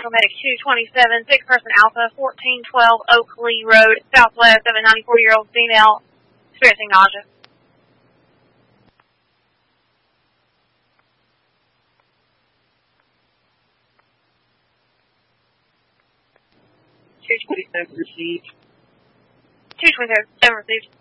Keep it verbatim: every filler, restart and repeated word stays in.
Central Medic two twenty-seven, six person Alpha, fourteen twelve Oakley Road, Southwest of a ninety-four-year-old female experiencing nausea. two twenty-seven received. two twenty-seven received.